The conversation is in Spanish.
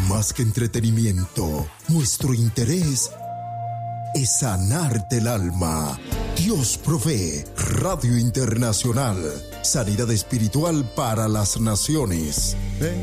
Más que entretenimiento, nuestro interés es sanarte el alma. Dios provee. Radio Internacional. Sanidad espiritual para las naciones.